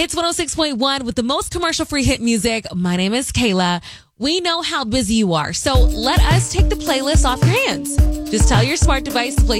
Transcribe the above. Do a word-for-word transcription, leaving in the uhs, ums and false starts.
Hits one oh six point one with the most commercial-free hit music. My name is Kayla. We know how busy you are, so let us take the playlist off your hands. Just tell your smart device to play